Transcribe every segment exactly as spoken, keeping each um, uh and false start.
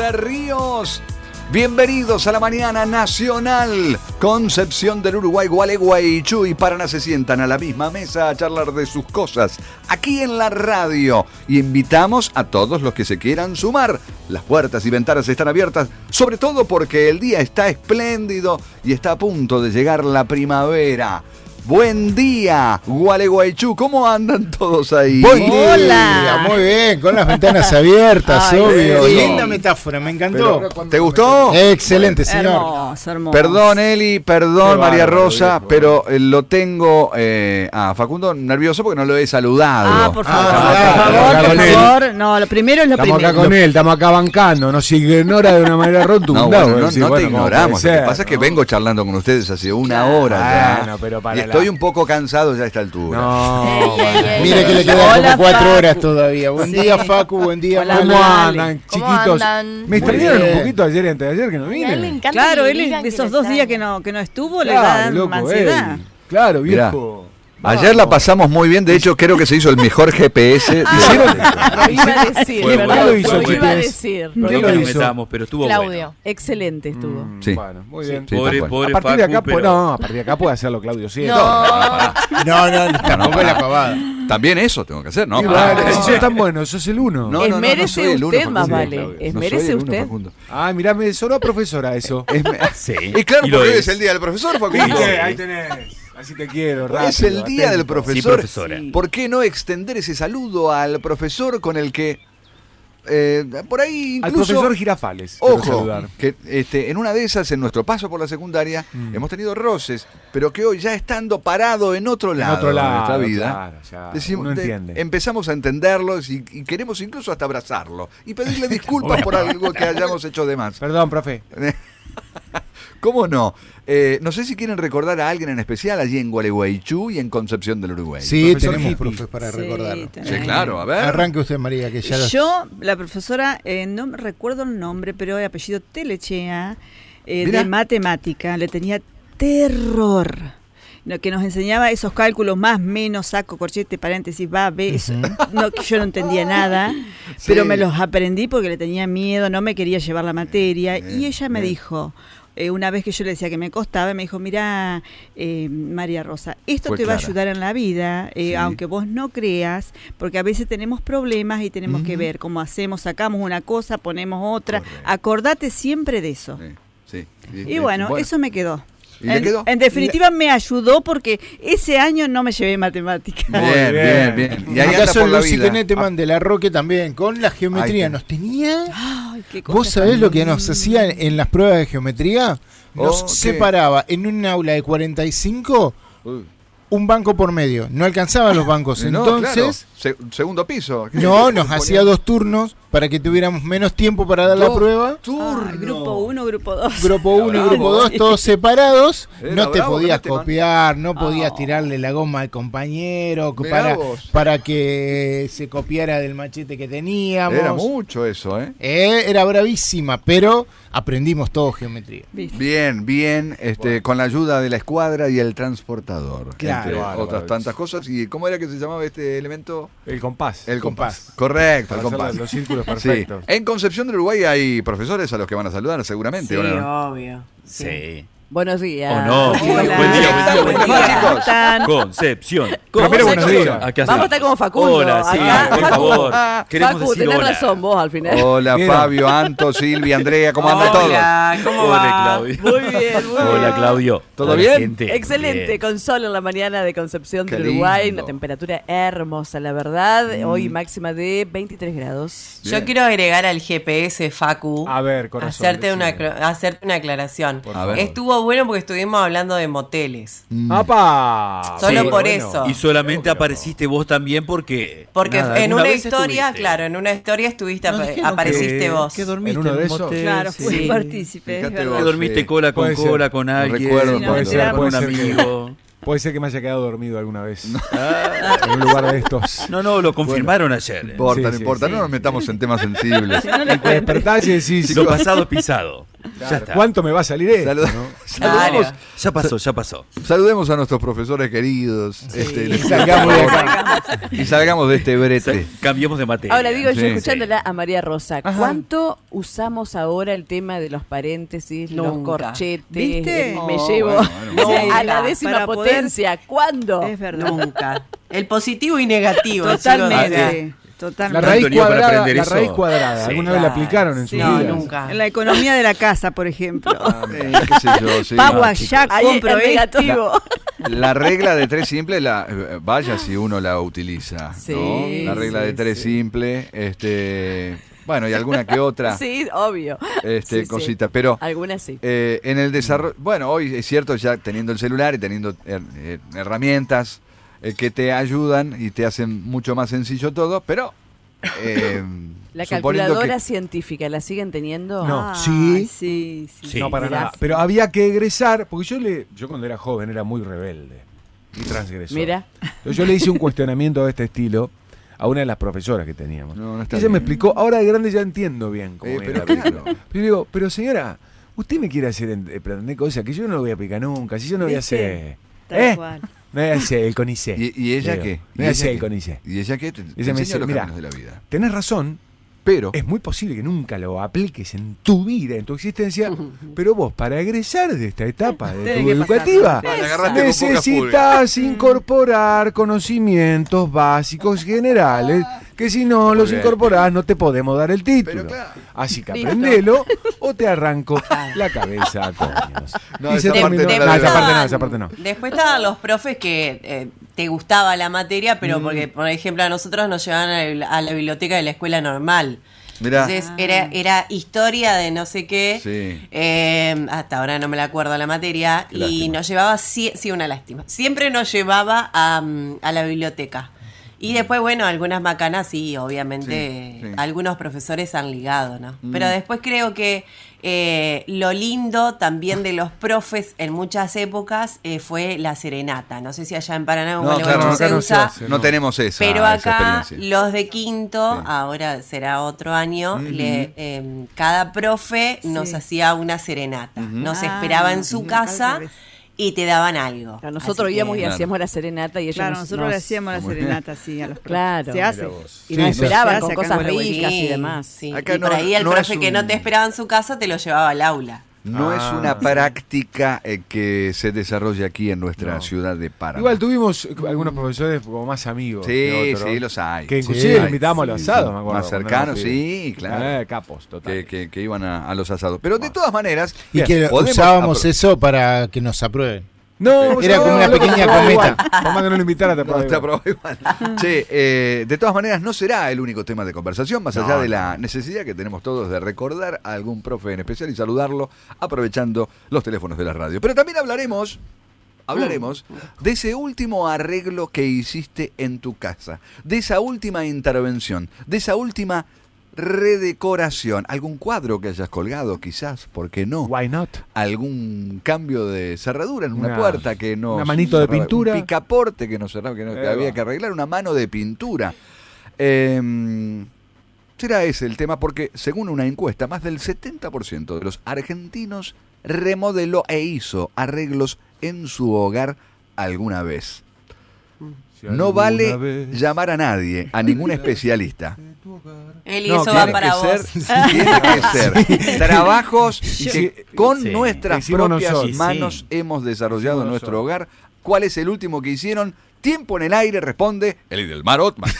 Entre Ríos. Bienvenidos a la mañana nacional. Concepción del Uruguay, Gualeguaychú y Paraná se sientan a la misma mesa a charlar de sus cosas aquí en la radio. Y invitamos a todos los que se quieran sumar. Las puertas y ventanas están abiertas, sobre todo porque el día está espléndido y está a punto de llegar la primavera. Buen día, Gualeguaychú. ¿Cómo andan todos ahí? Buen Hola. día, muy bien, con las ventanas abiertas, Ay, obvio. sí. Linda metáfora, me encantó. Pero, ¿te gustó? Excelente, señor. Hermoso, hermoso. Perdón, Eli, perdón, Qué María bárbaro, Rosa, viejo. pero eh, lo tengo eh, a Facundo nervioso porque no lo he saludado. Ah, por favor, Ah, por claro, favor, acá por con él. favor. No, lo primero es lo Estamos primero. acá con él, estamos acá bancando, nos ignora de una manera rotunda. No, bueno, no, decir, no te bueno, ¿cómo ignoramos. puede Lo que ser, pasa es que no? vengo charlando con ustedes hace una Claro. hora ya. Bueno, pero para y estoy la- un poco cansado ya a esta altura. No, Ey, ey, ey. Mire que le Hola, quedan como cuatro Facu. horas todavía. Buen Sí. día, Facu, buen día, Hola, Manu. ¿cómo Dale. andan, ¿Cómo chiquitos? andan? Me Muy extrañaron bien. un poquito ayer y antes de ayer que no A él le vine. encanta Claro, que él le digan de que esos lo dos días que extrañan. no, que no estuvo le Claro, dan loco, ansiedad. ey. Claro, Mirá. viejo. Ayer la pasamos muy bien, de hecho creo que se hizo el mejor G P S. de- Lo iba a decir, Fue ¿verdad? bueno, lo hizo Lo el iba a G P S. decir. ¿Quién No lo lo hizo? metamos, pero estuvo Claudio. bueno. Excelente estuvo. Mm, Sí. Bueno, muy bien. Sí, Pobre, tal cual. pobre A partir de Facu, acá, pero... no, a partir de acá puede hacerlo Claudio siempre. No. No, no, no, tampoco la pavada. También eso tengo que hacer, ¿no? Y Para- vale, si sos tan bueno, sos el uno. No, no, no, no Esmérese soy el uno, usted más Facundo. vale. No soy Esmérese el uno, usted. Facundo. Ah, mirá, me sonó profesora eso. Es me- Sí. Y claro, Y lo porque hoy es. es el día del profesor, Facundo. ¿Viste? Ahí tenés. Así te quiero, Hoy rápido. es el día del atento. profesor. Sí, profesora. Sí. ¿Por qué no extender ese saludo al profesor con el que eh, por ahí Al incluso... profesor Girafales. quiero Ojo, saludar. que este, en una de esas, en nuestro paso por la secundaria, Mm. hemos tenido roces, pero que hoy ya estando parado en otro En lado, otro lado, de nuestra vida, claro, ya, decimos- uno de- entiende. empezamos a entenderlos y, y queremos incluso hasta abrazarlo y pedirle disculpas por algo que hayamos hecho de más. Perdón, profe. ¿Cómo no? Eh, no sé si quieren recordar a alguien en especial allí en Gualeguaychú y en Concepción del Uruguay. Sí, Profesor tenemos hippie. profes para Sí, recordarlo. tenemos. Sí, claro, a ver. Arranque usted, María, que ya los... Yo, la profesora, eh, no me recuerdo el nombre, pero el apellido Telechea, eh, Mirá. de matemática, le tenía terror. Lo que nos enseñaba esos cálculos más, menos, saco, corchete, paréntesis, va, ve, eso, no, que yo no entendía nada, pero Sí. me los aprendí porque le tenía miedo, no me quería llevar la materia, Bien, y ella me bien. dijo, eh, una vez que yo le decía que me costaba, me dijo, mira, eh, María Rosa, esto Fue te va a clara. ayudar en la vida, eh, Sí. aunque vos no creas, porque a veces tenemos problemas y tenemos que Ujú. ver cómo hacemos, sacamos una cosa, ponemos otra, Correcto. acordate siempre de eso. Sí, sí. Y bueno, eso me quedó. ¿Y le En, quedó? en definitiva me ayudó porque ese año no me llevé matemática. Bien, Muy bien, bien. bien. Y En ahí el anda caso por de la Lucy vida. Teneteman de la Roque también, con la geometría. Ahí Nos tenía... Ay, qué cosa ¿Vos sabés tan- lo que nos hacía en, en las pruebas de geometría? Nos Oh, ¿qué? separaba en un aula de cuarenta y cinco Uy. un banco por medio. No alcanzaban los bancos. Eh, no, Entonces, claro. Se- segundo piso. no, nos Se hacía ponía- dos turnos para que tuviéramos menos tiempo para dar la Dos prueba. turnos. Ay, grupo uno, grupo dos. Grupo uno y bravo, grupo dos, sí. todos separados. Era No te bravo, podías Teneteman. copiar, no podías Oh. tirarle la goma al compañero Mirá para, vos. para que se copiara del machete que teníamos. Era mucho eso, ¿eh? Eh, era bravísima, pero aprendimos todo geometría. ¿Viste? Bien, bien, este, con la ayuda de la escuadra y el transportador. Claro. Entre Bárbaro. otras tantas cosas. ¿Y cómo era que se llamaba este elemento? El compás. El compás. compás. Correcto, Para el compás. hacer los círculos Sí. perfectos. En Concepción del Uruguay hay profesores a los que van a saludar, seguramente. Sí, ¿o no? obvio. Sí. Buenos días. ¿O no? Hola. Buen día, ¿Cómo buen día, buen están, día. chicos? ¿Están? Concepción. Primero, buenos Concepción. días. Aquí Vamos a estar como Facundo. Hola, sí, acá. por favor. Queremos Facu, decir tenés hola. razón vos al final. Hola, Bien. Fabio, Anto, Silvia, Andrea, ¿cómo andan todos? Hola, ¿cómo Hola, va? Claudio. Muy bien, muy bien. Hola, Claudio. ¿Todo Hola, bien? gente. Excelente, Bien. con sol en la mañana de Concepción Qué del Uruguay, lindo. una temperatura hermosa, la verdad. Mm. Hoy máxima de veintitrés grados. Bien. Yo quiero agregar al G P S, Facu, A ver, corazón. hacerte una, decime. acla- hacerte una aclaración. A ver. Estuvo bueno porque estuvimos hablando de moteles. Mm. ¡Apa! Solo Sí, por bueno. eso. Y solamente apareciste vos también porque... Porque nada, en alguna una vez historia, estuviste. claro, en una historia estuviste, No, apa- dijeron apareciste que- vos. Que dormiste ¿En uno de un esos? motel, Claro, sí. fui Sí. partícipe. es Fíjate verdad. vos. Que dormiste Sí. cola con Puede ser. cola con alguien. recuerdo Sí, no, Puede ser, mentira. con un puede ser que- amigo. Puede ser que me haya quedado dormido alguna vez. Ah, En un lugar de estos. No, no, lo confirmaron ayer. No ¿eh? importa, Sí, no sí, importa, sí. no nos metamos en temas sensibles. Si no le Te cuento. despertás y decís, Lo pasado pisado. Ya está. ¿Cuánto me va a salir esto? Saluda- no? saludemos, Claro. Ya pasó, ya pasó. saludemos a nuestros profesores queridos. Este, Y les- salgamos de acá. y salgamos de este brete. Cambiemos de materia. Ahora digo yo, Sí, escuchándola a María Rosa, Ajá. ¿cuánto usamos ahora el tema de los paréntesis, los Nunca. corchetes? ¿Viste? el me Oh, llevo bueno, bueno, o sea, bueno. a la décima Para poder- potencia. ¿Cuándo? Es verdad. Nunca. El positivo y negativo. chicos. Totalmente. La Totalmente. raíz Antonio, para cuadrada, aprender la eso. raíz cuadrada. Sí. ¿Alguna vez la aplicaron en Sí. su No, vida? nunca. En la economía de la casa, por ejemplo. Eh, qué sé yo, sí. Pagua chicos. ya, Ahí compro el esto. negativo. La regla de tres simple, la, eh, vaya si uno la utiliza, Sí, ¿no? La regla sí, de tres sí. simple, este, bueno, y alguna que otra Sí, obvio. este, Sí, sí. cosita, pero Algunas sí. eh, en el desarrollo, bueno, hoy es cierto, ya teniendo el celular y teniendo her- eh, herramientas eh, que te ayudan y te hacen mucho más sencillo todo, pero eh, La suponiendo calculadora que- científica, ¿la siguen teniendo? No. Ay, Sí. sí, sí. Sí. No, para Mirá. nada. Pero había que egresar, porque yo le, yo cuando era joven era muy rebelde y transgresor. Mira. Entonces yo le hice un cuestionamiento de este estilo a una de las profesoras que teníamos. No, no y está ella me bien. explicó, ahora de grande ya entiendo bien cómo Eh, viene pero la película. claro. Pero digo, pero señora, usted me quiere hacer en- eh, pretender cosas que yo no lo voy a aplicar nunca, si yo no voy a ¿Viste? hacer. Tal ¿Eh? cual. No voy a hacer el CONICET. ¿Y, y ella Digo, qué? No ¿Y voy a ella hacer el qué? CONICET. ¿Y ella qué? Te, te Ella me enseña dice, los mira, caminos de la vida. tenés razón, Pero, es muy posible que nunca lo apliques en tu vida, en tu existencia, pero vos para egresar de esta etapa de Tenés tu que pasar educativa, por Ah, le agarraste con pocas necesitas incorporar conocimientos básicos generales, que si no los bien. incorporás no te podemos dar el título. Pero claro. Así que Listo. aprendelo o te arranco la cabeza a coños. No, Y se esa parte terminó- no la no, debo. esa parte no, esa parte no. Después estaban los profes que eh, te gustaba la materia, Mm. pero porque, por ejemplo, a nosotros nos llevaban a la, a la biblioteca de la escuela normal. mirá, Entonces era, era historia de no sé qué. Sí. eh, hasta ahora no me la acuerdo la materia. Qué y lástima. nos llevaba, sie- sí, una lástima. Siempre nos llevaba a, mm, a la biblioteca. Y después, bueno, algunas macanas, sí, obviamente, Sí, sí. algunos profesores han ligado, ¿no? Mm. Pero después creo que eh, lo lindo también de los profes en muchas épocas eh, fue la serenata. No sé si allá en Paraná o en No, Gualeguaychú claro, se acá no se usa. hace. no no. tenemos esa, Pero esa acá experiencia. los de quinto, Sí. ahora será otro año, Ujú. le, eh, cada profe nos Sí. hacía una serenata. Ujú. Nos Ah, esperaba en su ujú, casa al revés. y te daban algo. Claro, nosotros Así íbamos que- y Claro. hacíamos la serenata y ellos Claro, nos- nosotros nos- le hacíamos la Muy bien. serenata, sí, a los profes. Claro. Se hace. Mira vos. y Sí, nos sí. esperaban Se hace con acá en cosas Gualeguaychú. ricas y Sí, demás. sí. Acá Y por no- ahí el no profe es que no un- te esperaba en su casa te lo llevaba al aula. No Ah. es una práctica eh, que se desarrolle aquí en nuestra No. ciudad de Paraná. Igual tuvimos eh, algunos profesores como más amigos. Sí, que otros, sí, los hay. Que Sí, inclusive hay. lo invitábamos a los Sí, asados, sí. me acuerdo. Más cuando cercanos, éramos pibes. sí, claro. Eh, capos, total. Que, que- que iban a, a los asados. Pero de todas maneras, Y que podemos usábamos apro- eso para que nos aprueben. No, Era no, como una loco, pequeña te aprobaba cometa. igual. Por más que no lo invitara, te No, aprobaba te igual. aprobó igual. Che, eh, de todas maneras, no será el único tema de conversación, más No, allá de no. la necesidad que tenemos todos de recordar a algún profe en especial y saludarlo, aprovechando los teléfonos de la radio. Pero también hablaremos, hablaremos de ese último arreglo que hiciste en tu casa, de esa última intervención, de esa última redecoración, algún cuadro que hayas colgado, quizás, ¿por qué no? Why not? Algún cambio de cerradura en una, Una- puerta que no una manito de cerraba, pintura. un picaporte que no cerraba, que, no- que Ahí había va. que arreglar, una mano de pintura. Eh, será ese el tema porque según una encuesta más del setenta por ciento de los argentinos remodeló e hizo arreglos en su hogar alguna vez. No vale llamar a nadie, a ningún especialista. Eli, No, eso va tiene para que vos. ser, tiene que ser trabajos que Sí, con sí. nuestras Hicimos propias nosotros. manos Sí, hemos desarrollado en Hicimos nuestro nosotros. hogar. ¿Cuál es el último que hicieron? Tiempo en el aire, responde el Idelmar Otman.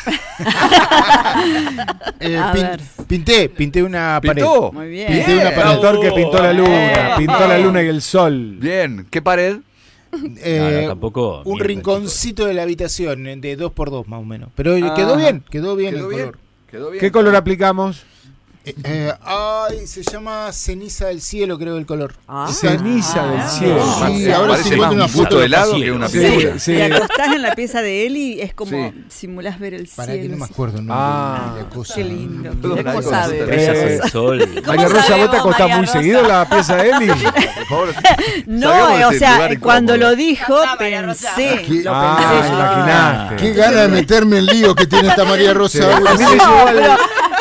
Eh, A pin- ver. Pinté, pinté una ¿Pintó? pared. Muy bien. Pinté una Bien. pared. Pintor que pintó la luna, Eh. pintó la luna y el sol. Bien, ¿qué pared? Eh, No, no, tampoco un mientan, rinconcito de la habitación, eh, de dos por dos más o menos. Pero eh, Ah, quedó bien, quedó bien ¿Quedó el bien? color. ¿Quedó bien? ¿Qué color aplicamos? Eh, eh, ay, se llama ceniza del cielo, creo el color. Ah. Ceniza del Ah. cielo. Sí, Parece ahora más se encuentra un una busto foto de de helado que cielo. una Sí, pintura. sí. Te acostás en la pieza de Eli, es como Sí. simulás ver el Para cielo. que no me así. acuerdo, ¿no? Ah. La cosa. Qué lindo. Todo Mira cómo algo sabe. de Estrellas Eh, del sol. María Rosa, ¿vos te sabemos, acostás María muy Rosa? seguido en la pieza de Eli? Por favor, No, salgamos de o este sea, lugar cuando incómodo. lo dijo, Ya está, María Rosa. pensé. ¿Qué? Lo Ah, pensé yo. imaginaste. Qué gana de meterme en lío que tiene esta María Rosa. Sí. A mí me llevó al-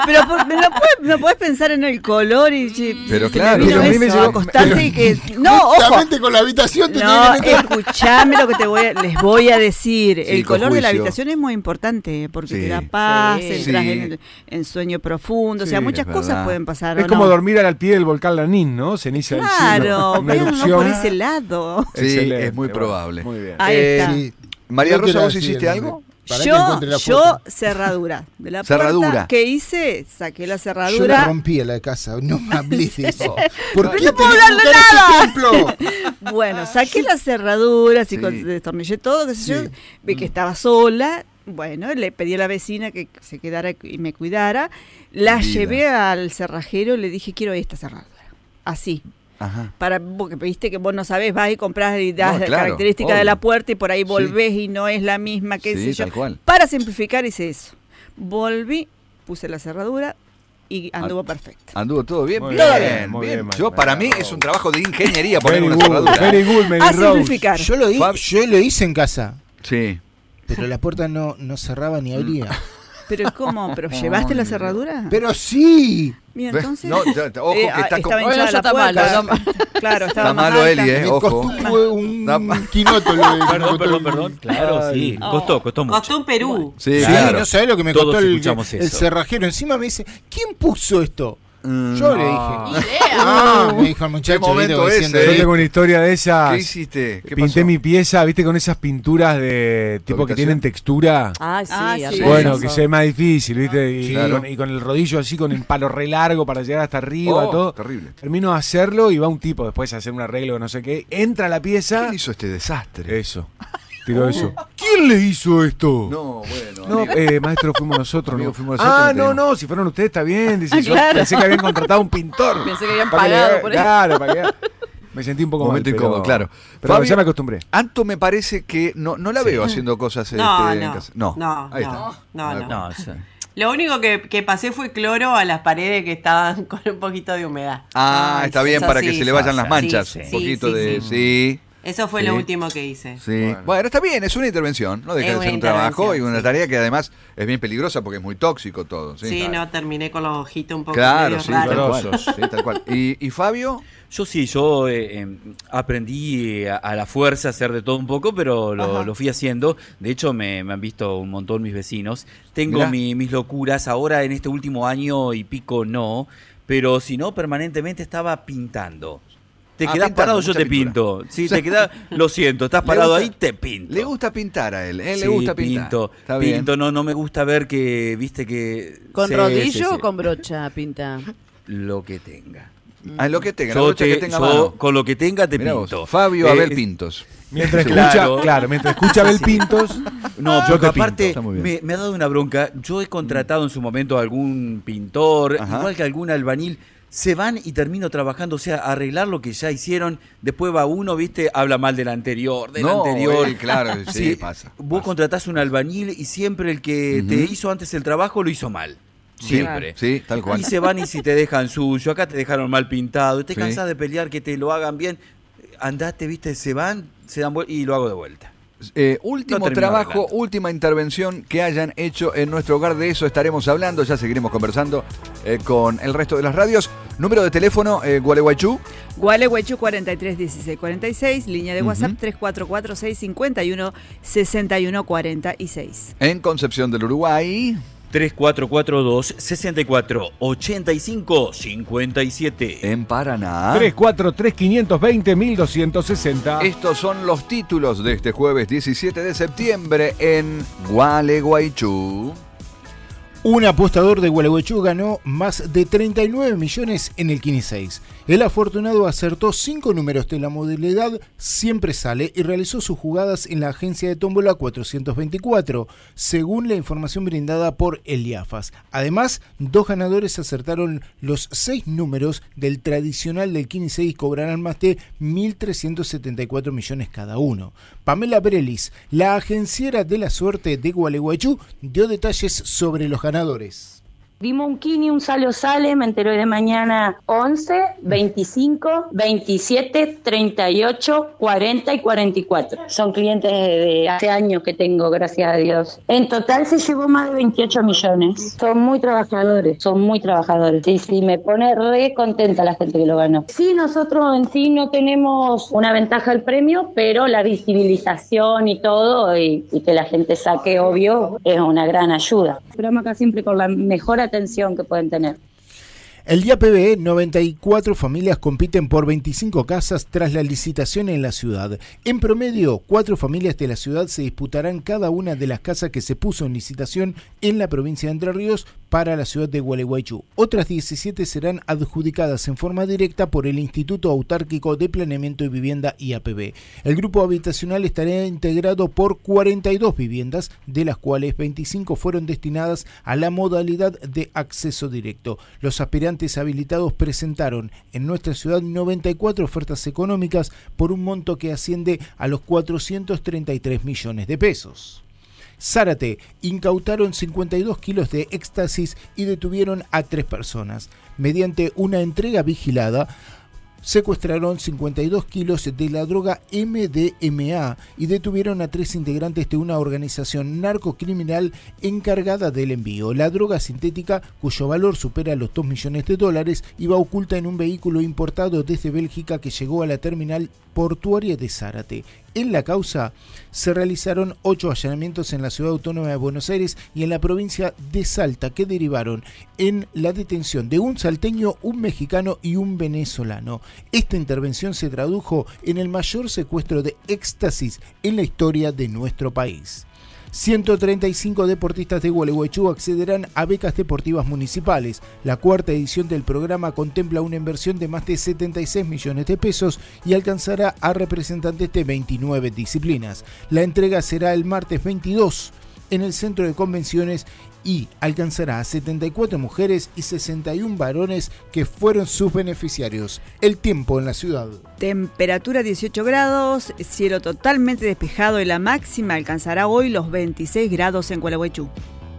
Pero por- no, puedes, no podés pensar en el color y che, Pero se claro. me vino Pero a mí eso, me llegó- acostarte y que no, ojo. Justamente con la habitación te No, tiene que meter- escuchame lo que te voy a, les voy a decir. Sí, el con color de la juicio. habitación es muy importante porque Sí. te da paz, Sí. entras Sí. en, el- en sueño profundo, o sea, Sí, muchas es cosas verdad. pueden pasar. Es ¿o como no? dormir al pie del volcán Lanín, ¿no? Ceniza del cielo. Claro, Una véanlo erupción. por ese lado. Sí, Excelente, es muy bueno, probable. Muy bien. Ahí Eh, está. Sí. María Creo que Rosa, era ¿vos así hiciste el algo? nombre. Para que Yo, encuentre la yo foto. cerradura de la Cerradura. puerta. ¿Qué hice? Saqué la Yo la cerradura. rompí en la casa. No me hables de eso. ¿Por qué No puedo tenés que hablar de buscar nada. ese ejemplo? Bueno, saqué la cerradura, así Sí. con- destornillé todo, qué sé Sí. yo. Vi que estaba sola. Bueno, le pedí a la vecina que se quedara y me cuidara. La Vida. llevé al cerrajero y le dije, quiero esta cerradura. Así. Ajá. Para, porque viste que vos no sabés, vas y compras y das No, la claro, característica obvio. de la puerta y por ahí Sí. volvés y no es la misma, qué Sí, sé yo. tal cual. Para simplificar hice eso. Volví, puse la cerradura y anduvo perfecto. ¿Anduvo todo bien? Muy bien, bien, muy bien. bien, Yo, María para mí Rosa. es un trabajo de ingeniería poner Very una good, cerradura. very good, Mary A Rose. simplificar. Yo lo, hi- Fab- yo lo hice en casa, Sí. pero la puerta no, no cerraba ni abría. Pero ¿cómo? ¿Pero llevaste la cerradura? Pero sí. Bien, ¿Ves? entonces. No, ya- ojo que Eh, está ah, con- estaba Bueno, hinchada eso la está puerta. malo, Claro, estaba Está más malo alta. Eli, eh. Me Ojo. costó un Está- quinoto. lo- Perdón, me costó perdón, el- perdón. Claro, sí. Oh. Costó, costó mucho. Costó un Perú. Sí, Sí, claro. no sabés lo que me Todos costó el, escuchamos el eso. cerrajero. Encima me dice, ¿quién puso esto? Mm, Yo le no. dije. Ah, me dijo el muchacho. Qué momento viste, ese, diciendo, eh. Yo tengo una historia de esas. ¿Qué hiciste? ¿Qué Pinté pasó? mi pieza, viste, con esas pinturas de tipo que habitación? tienen textura. Ah, sí, Ah, sí. hermoso. Bueno, que sea más difícil, ¿viste? Y, Claro. y con, y con el rodillo así, con el palo re largo para llegar hasta arriba, Oh, todo. terrible. Termino de hacerlo y va un tipo después a hacer un arreglo, no sé qué. Entra a la pieza. ¿Quién hizo este desastre? Eso. Tiró eso. ¿Quién le hizo esto? No, bueno. No, amigo. eh, maestro, fuimos nosotros. Amigo, ¿no? fuimos nosotros, ah, no no, tenemos. no, si fueron ustedes está bien. Dice, Ah, yo claro. pensé que habían contratado a un pintor. Pensé que habían Para que le pagado haga- por eso. Claro, para que... Me sentí un poco Momento mal, pero- incómodo, claro. Pero Fabio- ya me acostumbré. Anto me parece que no, no la veo haciendo cosas No, este, en no, casa. No, no, ahí no, está. no, no. No, o sea, Lo único que, que pasé fue cloro a las paredes que estaban con un poquito de humedad. Ah, Ay, está bien eso para sí, que se le sí, vayan las sí, manchas. sí, un sí, poquito sí, de. sí. Sí. Eso fue Sí. lo último que hice. Sí. Bueno. Bueno. está bien, es una intervención, no deja Es de ser una un trabajo y intervención, una sí. tarea que además es bien peligrosa porque es muy tóxico todo. Sí, Sí, Claro. no, terminé con los ojitos un poco Claro, medio sí, raros. tal cual. Dolorosos. Sí, tal cual. ¿Y, y Fabio? yo sí, yo eh, eh, aprendí a, a la fuerza a hacer de todo un poco, pero lo, Ajá. lo fui haciendo. De hecho, me, me han visto un montón mis vecinos. Tengo Mirá. mi- mis locuras. Ahora, en este último año y pico, no. Pero si no, permanentemente estaba pintando. Te Ah, quedás pintando, parado, yo mucha te pintura. pinto. Sí, te quedás, lo siento, estás Le parado gusta- ahí, te pinto. Le gusta pintar a él, él le Sí, gusta pintar. Pinto, Está bien. pinto, no, no me gusta ver que, viste que... ¿Con Sí, rodillo sí, sí. o con brocha pinta? Lo que tenga. Ah, lo que tenga, la Yo brocha te- que tenga a yo mano. con lo que tenga te Mirá pinto. vos, Fabio Eh, Abel Pintos. Mientras Sí. escucha, Claro. claro, mientras escucha Abel Sí. Pintos, No, yo yo te aparte Está muy bien. me, me ha dado una bronca. Yo he contratado en su momento a algún pintor, Ajá. igual que algún albañil. Se van y termino trabajando, o sea, arreglar lo que ya hicieron. Después va uno, viste, habla mal del anterior, del No, anterior. eh, claro, sí, pasa, Vos pasa. contratás un albañil y siempre el que Ujú. te hizo antes el trabajo lo hizo mal. Siempre. Sí, tal cual. Y se van y si te dejan suyo, acá te dejaron mal pintado, y te Sí. cansás de pelear que te lo hagan bien, andate, viste, se van, se dan vuelta y lo hago de vuelta. Eh, último Lo termino trabajo, arreglando. última intervención que hayan hecho en nuestro hogar, de eso estaremos hablando, ya seguiremos conversando eh, con el resto de las radios. Número de teléfono, eh, Gualeguaychú. Gualeguaychú cuarenta y tres dieciséis cuarenta y seis, línea de WhatsApp Ujú. tres cuatro cuatro seis cinco uno seis uno cuatro seis. En Concepción del Uruguay. tres cuatro cuatro dos, seis cuatro, ocho cinco, cinco siete. En Paraná. tres cuatro tres, quinientos veinte, mil doscientos sesenta. Estos son los títulos de este jueves diecisiete de septiembre en Gualeguaychú. Un apostador de Gualeguaychú ganó más de treinta y nueve millones en el Quini seis. El afortunado acertó cinco números de la modalidad Siempre Sale y realizó sus jugadas en la agencia de tómbola cuatrocientos veinticuatro, según la información brindada por el IAFAS. Además, dos ganadores acertaron los seis números del tradicional del Quini seis y cobrarán más de mil trescientos setenta y cuatro millones cada uno. Pamela Brelis, la agenciera de la suerte de Gualeguaychú, dio detalles sobre los ganadores. Dimos un Kini, un sale o sale, me entero de mañana once, veinticinco, veintisiete, treinta y ocho, cuarenta y cuarenta y cuatro. Son clientes de hace años que tengo, gracias a Dios. En total se llevó más de veintiocho millones. Son muy trabajadores, son muy trabajadores. Sí, sí, me pone re contenta la gente que lo ganó. Sí, nosotros en sí no tenemos una ventaja al premio, pero la visibilización y todo, y, y que la gente saque, obvio, es una gran ayuda. Esperamos acá siempre con la mejor atención que pueden tener. El día P B E, noventa y cuatro familias compiten por veinticinco casas tras la licitación en la ciudad. En promedio, cuatro familias de la ciudad se disputarán cada una de las casas que se puso en licitación en la provincia de Entre Ríos para la ciudad de Gualeguaychú. Otras diecisiete serán adjudicadas en forma directa por el Instituto Autárquico de Planeamiento y Vivienda I A P B. El grupo habitacional estará integrado por cuarenta y dos viviendas, de las cuales veinticinco fueron destinadas a la modalidad de acceso directo. Los aspirantes habilitados presentaron en nuestra ciudad noventa y cuatro ofertas económicas por un monto que asciende a los cuatrocientos treinta y tres millones de pesos. Zárate, incautaron cincuenta y dos kilos de éxtasis y detuvieron a tres personas. Mediante una entrega vigilada, secuestraron cincuenta y dos kilos de la droga M D M A y detuvieron a tres integrantes de una organización narcocriminal encargada del envío. La droga sintética, cuyo valor supera los dos millones de dólares, iba oculta en un vehículo importado desde Bélgica que llegó a la terminal portuaria de Zárate. En la causa se realizaron ocho allanamientos en la Ciudad Autónoma de Buenos Aires y en la provincia de Salta, que derivaron en la detención de un salteño, un mexicano y un venezolano. Esta intervención se tradujo en el mayor secuestro de éxtasis en la historia de nuestro país. ciento treinta y cinco deportistas de Gualeguaychú accederán a becas deportivas municipales. La cuarta edición del programa contempla una inversión de más de setenta y seis millones de pesos y alcanzará a representantes de veintinueve disciplinas. La entrega será el martes veintidós en el Centro de Convenciones y alcanzará a setenta y cuatro mujeres y sesenta y uno varones que fueron sus beneficiarios. El tiempo en la ciudad. Temperatura dieciocho grados, cielo totalmente despejado y la máxima alcanzará hoy los veintiséis grados en Gualeguaychú.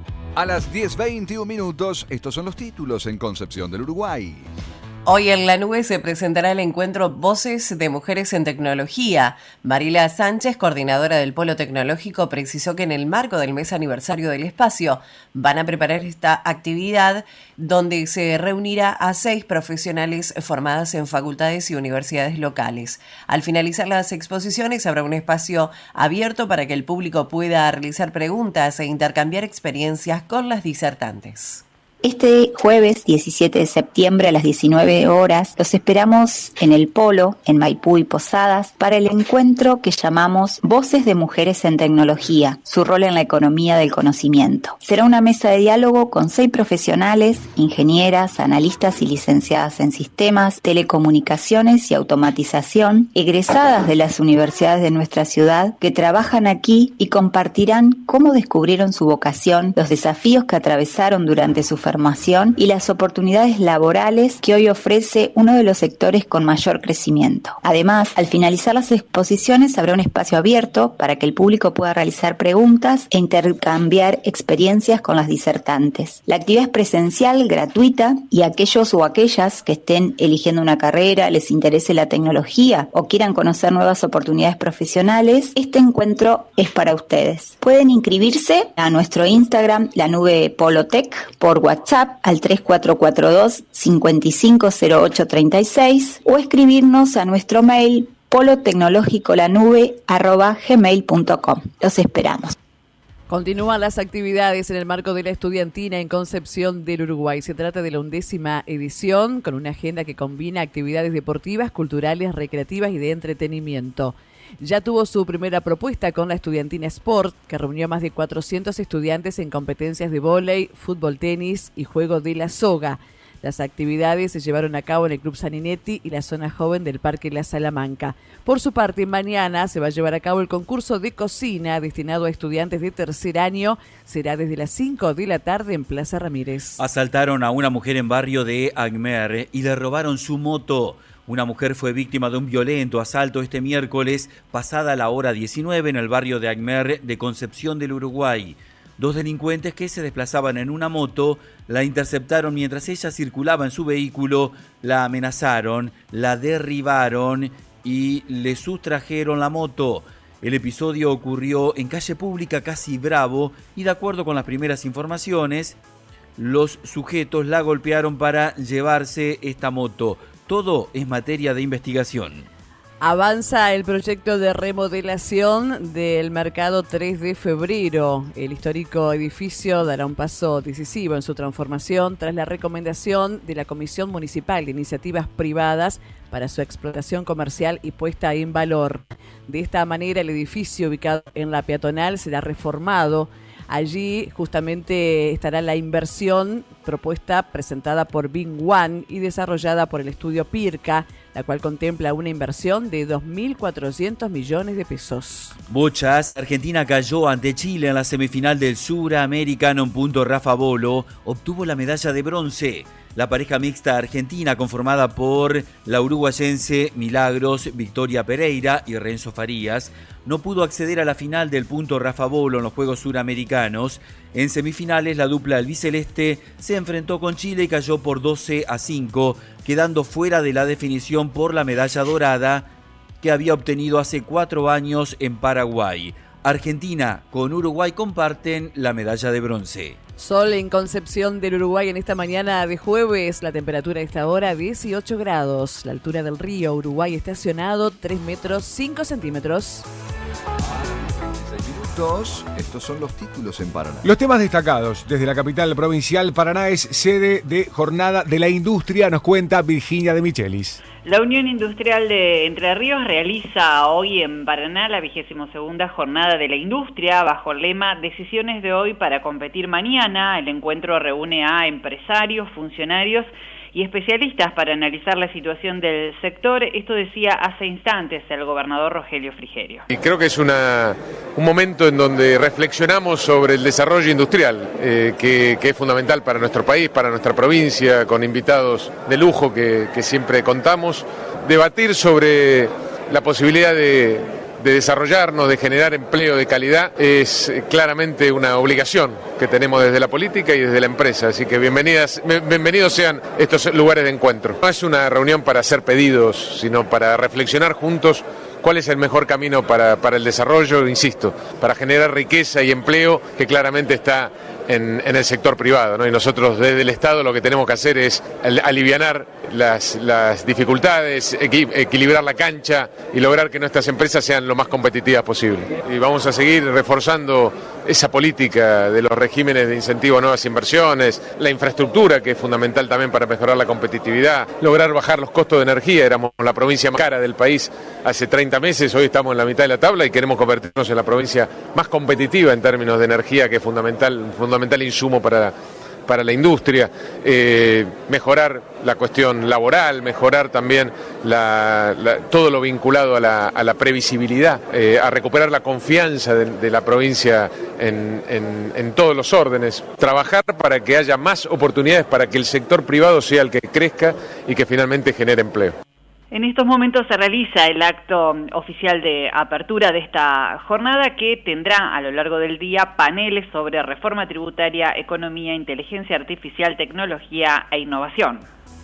A las diez veintiún minutos, estos son los títulos en Concepción del Uruguay. Hoy en La Nube se presentará el encuentro Voces de Mujeres en Tecnología. Marila Sánchez, coordinadora del Polo Tecnológico, precisó que en el marco del mes aniversario del espacio van a preparar esta actividad donde se reunirá a seis profesionales formadas en facultades y universidades locales. Al finalizar las exposiciones habrá un espacio abierto para que el público pueda realizar preguntas e intercambiar experiencias con las disertantes. Este jueves diecisiete de septiembre a las diecinueve horas los esperamos en el Polo, en Maipú y Posadas, para el encuentro que llamamos Voces de Mujeres en Tecnología, su rol en la economía del conocimiento. Será una mesa de diálogo con seis profesionales, ingenieras, analistas y licenciadas en sistemas, telecomunicaciones y automatización, egresadas de las universidades de nuestra ciudad, que trabajan aquí y compartirán cómo descubrieron su vocación, los desafíos que atravesaron durante su formación y las oportunidades laborales que hoy ofrece uno de los sectores con mayor crecimiento. Además, al finalizar las exposiciones habrá un espacio abierto para que el público pueda realizar preguntas e intercambiar experiencias con las disertantes. La actividad es presencial, gratuita, y aquellos o aquellas que estén eligiendo una carrera, les interese la tecnología o quieran conocer nuevas oportunidades profesionales, este encuentro es para ustedes. Pueden inscribirse a nuestro Instagram, La Nube Polotec, por WhatsApp WhatsApp al tres cuatro cuatro dos, cinco cinco cero ocho tres seis o escribirnos a nuestro mail polotecnologicolanube arroba gmail punto com. Los esperamos. Continúan las actividades en el marco de la estudiantina en Concepción del Uruguay. Se trata de la undécima edición con una agenda que combina actividades deportivas, culturales, recreativas y de entretenimiento. Ya tuvo su primera propuesta con la Estudiantina Sport, que reunió a más de cuatrocientos estudiantes en competencias de vóley, fútbol, tenis y juego de la soga. Las actividades se llevaron a cabo en el Club Saninetti y la zona joven del Parque La Salamanca. Por su parte, mañana se va a llevar a cabo el concurso de cocina destinado a estudiantes de tercer año. Será desde las cinco de la tarde en Plaza Ramírez. Asaltaron a una mujer en barrio de Agmer y le robaron su moto. Una mujer fue víctima de un violento asalto este miércoles, pasada la hora diecinueve, en el barrio de Agmer de Concepción del Uruguay. Dos delincuentes que se desplazaban en una moto la interceptaron mientras ella circulaba en su vehículo, la amenazaron, la derribaron y le sustrajeron la moto. El episodio ocurrió en calle pública Casi Bravo y, de acuerdo con las primeras informaciones, los sujetos la golpearon para llevarse esta moto. Todo es materia de investigación. Avanza el proyecto de remodelación del Mercado tres de Febrero. El histórico edificio dará un paso decisivo en su transformación tras la recomendación de la Comisión Municipal de Iniciativas Privadas para su explotación comercial y puesta en valor. De esta manera, el edificio ubicado en la peatonal será reformado. Allí justamente estará la inversión propuesta presentada por Bing One y desarrollada por el estudio Pirca, la cual contempla una inversión de dos mil cuatrocientos millones de pesos. Bochas, Argentina cayó ante Chile en la semifinal del Suramericano en punto. Rafa Bolo obtuvo la medalla de bronce. La pareja mixta argentina, conformada por la uruguayense Milagros Victoria Pereira y Renzo Farías, no pudo acceder a la final del punto Rafa Bolo en los Juegos Suramericanos. En semifinales, la dupla albiceleste se enfrentó con Chile y cayó por doce a cinco, quedando fuera de la definición por la medalla dorada que había obtenido hace cuatro años en Paraguay. Argentina con Uruguay comparten la medalla de bronce. Sol en Concepción del Uruguay en esta mañana de jueves. La temperatura a esta hora dieciocho grados. La altura del río Uruguay estacionado tres metros cinco centímetros. seis minutos. Estos son los títulos en Paraná. Los temas destacados desde la capital provincial. Paraná es sede de Jornada de la Industria, nos cuenta Virginia de Michelis. La Unión Industrial de Entre Ríos realiza hoy en Paraná la vigésima segunda Jornada de la Industria bajo el lema Decisiones de hoy para competir mañana. El encuentro reúne a empresarios, funcionarios y especialistas para analizar la situación del sector. Esto decía hace instantes el gobernador Rogelio Frigerio. Y creo que es una, un momento en donde reflexionamos sobre el desarrollo industrial, eh, que, que es fundamental para nuestro país, para nuestra provincia, con invitados de lujo que, que siempre contamos. Debatir sobre la posibilidad de, de desarrollarnos, de generar empleo de calidad, es claramente una obligación que tenemos desde la política y desde la empresa, así que bienvenidas, bienvenidos sean estos lugares de encuentro. No es una reunión para hacer pedidos, sino para reflexionar juntos cuál es el mejor camino para, para el desarrollo, insisto, para generar riqueza y empleo que claramente está en, en el sector privado, ¿no? Y nosotros desde el Estado lo que tenemos que hacer es alivianar las, las dificultades, equi, equilibrar la cancha y lograr que nuestras empresas sean lo más competitivas posible. Y vamos a seguir reforzando esa política de los regímenes de incentivo a nuevas inversiones, la infraestructura, que es fundamental también para mejorar la competitividad, lograr bajar los costos de energía. Éramos la provincia más cara del país hace treinta meses, hoy estamos en la mitad de la tabla y queremos convertirnos en la provincia más competitiva en términos de energía, que es fundamental, un fundamental insumo para, para la industria. Eh, mejorar la cuestión laboral, mejorar también la, la, todo lo vinculado a la, a la previsibilidad, eh, a recuperar la confianza de, de la provincia en, en, en todos los órdenes, trabajar para que haya más oportunidades, para que el sector privado sea el que crezca y que finalmente genere empleo. En estos momentos se realiza el acto oficial de apertura de esta jornada, que tendrá a lo largo del día paneles sobre reforma tributaria, economía, inteligencia artificial, tecnología e innovación.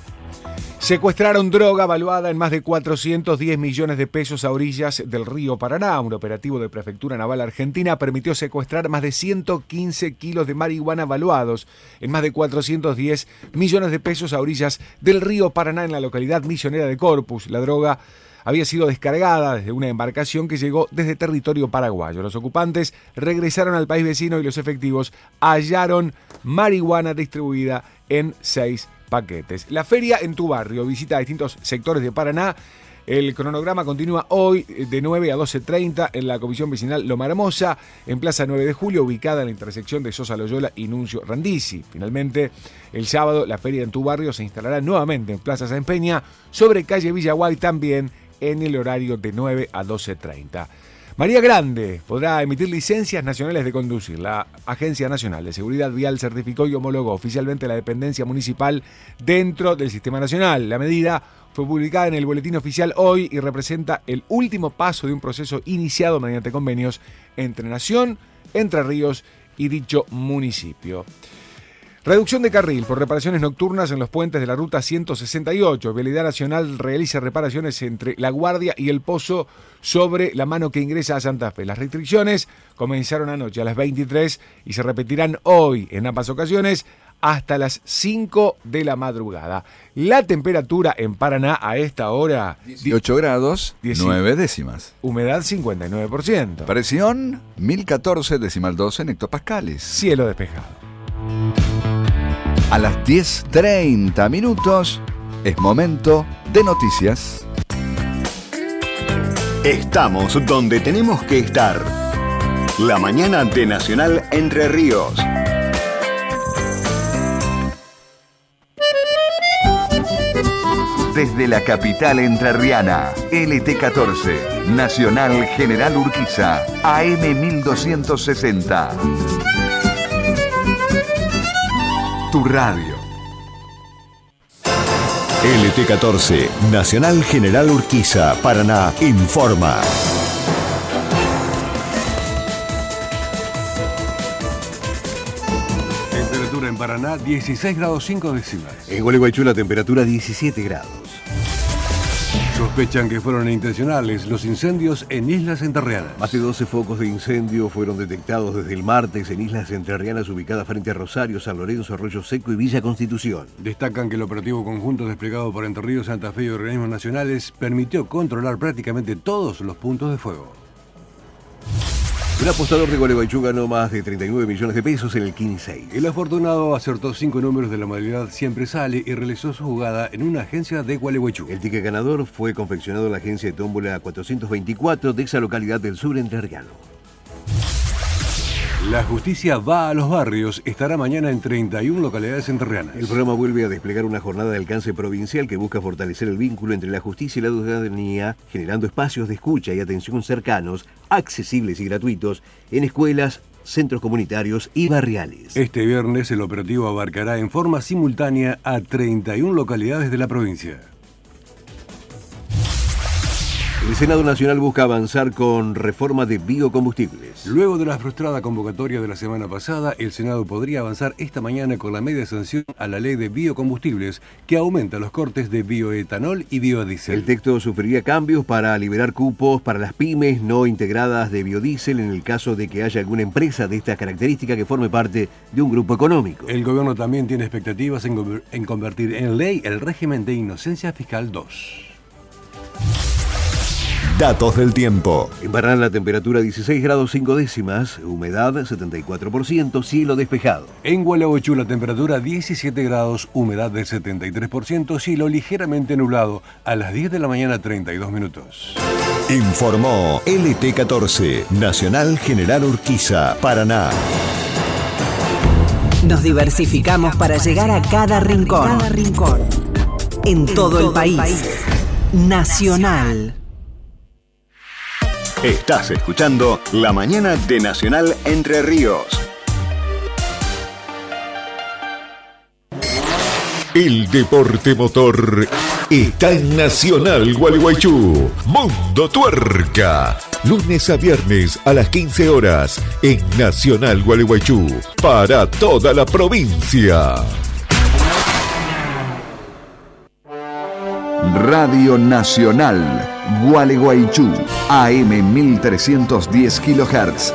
Secuestraron droga valuada en más de cuatrocientos diez millones de pesos a orillas del río Paraná. Un operativo de Prefectura Naval Argentina permitió secuestrar más de ciento quince kilos de marihuana valuados en más de cuatrocientos diez millones de pesos a orillas del río Paraná en la localidad misionera de Corpus. La droga había sido descargada desde una embarcación que llegó desde territorio paraguayo. Los ocupantes regresaron al país vecino y los efectivos hallaron marihuana distribuida en seis paquetes. La feria en tu barrio visita distintos sectores de Paraná. El cronograma continúa hoy de nueve a doce treinta en la Comisión Vecinal Loma Hermosa, en Plaza nueve de Julio, ubicada en la intersección de Sosa Loyola y Nuncio Randisi. Finalmente, el sábado, la feria en tu barrio se instalará nuevamente en Plaza San Peña, sobre calle Villaguay, también en el horario de nueve a doce treinta. María Grande podrá emitir licencias nacionales de conducir. La Agencia Nacional de Seguridad Vial certificó y homologó oficialmente la dependencia municipal dentro del Sistema Nacional. La medida fue publicada en el Boletín Oficial hoy y representa el último paso de un proceso iniciado mediante convenios entre Nación, Entre Ríos y dicho municipio. Reducción de carril por reparaciones nocturnas en los puentes de la ruta ciento sesenta y ocho. Vialidad Nacional realiza reparaciones entre La Guardia y El Pozo sobre la mano que ingresa a Santa Fe. Las restricciones comenzaron anoche a las veintitrés y se repetirán hoy en ambas ocasiones hasta las cinco de la madrugada. La temperatura en Paraná a esta hora... dieciocho grados, nueve décimas. Humedad cincuenta y nueve por ciento. Presión mil catorce decimal doce en hectopascales. Cielo despejado. A las diez treinta minutos es momento de noticias. Estamos donde tenemos que estar. La mañana de Nacional Entre Ríos. Desde la capital entrerriana, L T catorce, Nacional General Urquiza, A M mil doscientos sesenta. Tu radio. L T catorce, Nacional General Urquiza, Paraná, informa. Temperatura en Paraná, dieciséis grados cinco décimas. En Gualeguaychú la temperatura diecisiete grados. Sospechan que fueron intencionales los incendios en Islas Entrerrianas. Más de doce focos de incendio fueron detectados desde el martes en Islas Entrerrianas ubicadas frente a Rosario, San Lorenzo, Arroyo Seco y Villa Constitución. Destacan que el operativo conjunto desplegado por Entre Ríos, Santa Fe y organismos nacionales permitió controlar prácticamente todos los puntos de fuego. Un apostador de Gualeguaychú ganó más de treinta y nueve millones de pesos en el quince seis. El afortunado acertó cinco números de la modalidad Siempre Sale y realizó su jugada en una agencia de Gualeguaychú. El ticket ganador fue confeccionado en la agencia de tómbola cuatrocientos veinticuatro de esa localidad del sur entrerriano. La justicia va a los barrios estará mañana en treinta y una localidades entrerrianas. El programa vuelve a desplegar una jornada de alcance provincial que busca fortalecer el vínculo entre la justicia y la ciudadanía, generando espacios de escucha y atención cercanos, accesibles y gratuitos en escuelas, centros comunitarios y barriales. Este viernes el operativo abarcará en forma simultánea a treinta y una localidades de la provincia. El Senado Nacional busca avanzar con reforma de biocombustibles. Luego de la frustrada convocatoria de la semana pasada, el Senado podría avanzar esta mañana con la media sanción a la ley de biocombustibles que aumenta los cortes de bioetanol y biodiesel. El texto sufriría cambios para liberar cupos para las pymes no integradas de biodiesel en el caso de que haya alguna empresa de estas características que forme parte de un grupo económico. El gobierno también tiene expectativas en, en convertir en ley el régimen de inocencia fiscal dos. Datos del tiempo. En Paraná la temperatura dieciséis grados cinco décimas, humedad setenta y cuatro por ciento, cielo despejado. En Gualeguaychú la temperatura diecisiete grados, humedad del setenta y tres por ciento, cielo ligeramente nublado, a las diez de la mañana treinta y dos minutos. Informó L T catorce, Nacional General Urquiza, Paraná. Nos diversificamos para llegar a cada rincón. Cada rincón. En, en todo, todo el país. país. Nacional. Estás escuchando La Mañana de Nacional Entre Ríos. El deporte motor está en Nacional Gualeguaychú. Mundo Tuerca. Lunes a viernes a las quince horas en Nacional Gualeguaychú. Para toda la provincia. Radio Nacional Gualeguaychú, A M mil trescientos diez kilohertz.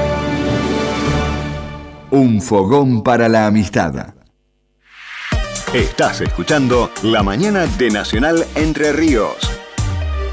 Un fogón para la amistad. Estás escuchando La Mañana de Nacional Entre Ríos.